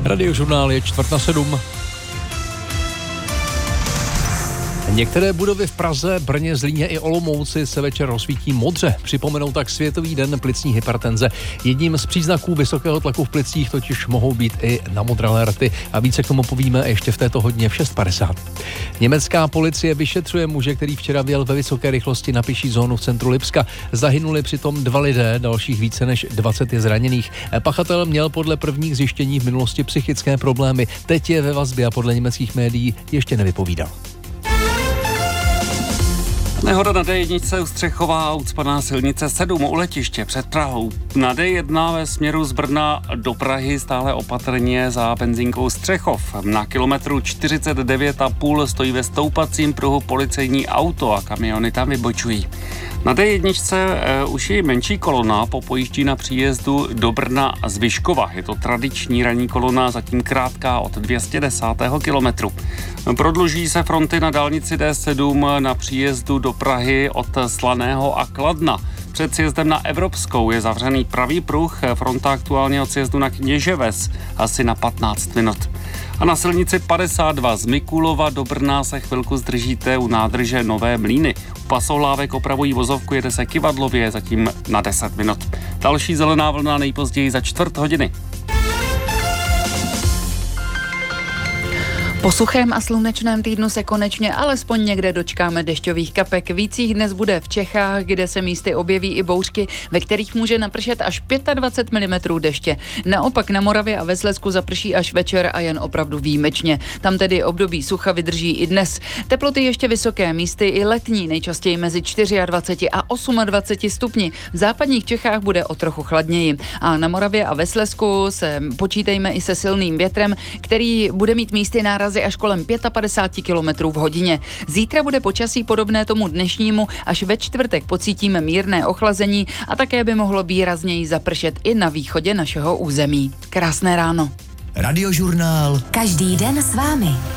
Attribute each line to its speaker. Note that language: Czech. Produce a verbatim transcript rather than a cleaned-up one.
Speaker 1: Radiožurnál je čtvrt na sedm. Některé budovy v Praze, Brně, Zlíně i Olomouci se večer rozsvítí modře. Připomenou tak Světový den plicní hypertenze. Jedním z příznaků vysokého tlaku v plicích totiž mohou být i namodrelé rty. A více k tomu povíme ještě v této hodině v šest padesát. Německá policie vyšetřuje muže, který včera vjel ve vysoké rychlosti na pěší zónu v centru Lipska. Zahynuli přitom dva lidé, dalších více než dvacet je zraněných. Pachatel měl podle prvních zjištění v minulosti psychické problémy. Teď je ve vazbě a podle německých médií ještě nevypovídal.
Speaker 2: Nehoda na D jedna u Střechova, ucpaná silnice sedm u letiště před Prahou. Na D jedna ve směru z Brna do Prahy stále opatrně za benzínkou Střechov. Na kilometru čtyřicet devět a půl stojí ve stoupacím pruhu policejní auto a kamiony tam vybočují. Na D jedna uh, už je menší kolona, popojíždí na příjezdu do Brna z Vyškova. Je to tradiční ranní kolona, zatím krátká od dvě stě deset kilometrů. Prodluží se fronty na dálnici D sedm na příjezdu do Prahy od Slaného a Kladna. Před sjezdem na Evropskou je zavřený pravý pruh, fronta aktuálně od sjezdu na Kněževes asi na patnáct minut. A na silnici padesát dva z Mikulova do Brna se chvilku zdržíte u nádrže Nové Mlýny. U pasohlávek opravují vozovku, jede se Kivadlově zatím na deset minut. Další zelená vlna nejpozději za čtvrt hodiny.
Speaker 3: Po suchém a slunečném týdnu se konečně alespoň někde dočkáme dešťových kapek. Víc jich dnes bude v Čechách, kde se místy objeví i bouřky, ve kterých může napršet až dvacet pět milimetrů deště. Naopak na Moravě a ve Slezsku zaprší až večer a jen opravdu výjimečně. Tam tedy období sucha vydrží i dnes. Teploty ještě vysoké, místy i letní, nejčastěji mezi dvacet čtyři a dvacet osm stupni. V západních Čechách bude o trochu chladněji. A na Moravě a ve Slezsku se počítejme i se silným větrem, který bude mít místy náraz až kolem padesát pět kilometrů v hodině. Zítra bude počasí podobné tomu dnešnímu, až ve čtvrtek pocítíme mírné ochlazení a také by mohlo výrazněji zapršet i na východě našeho území. Krásné ráno.
Speaker 4: Radiožurnál.
Speaker 5: Každý den s vámi.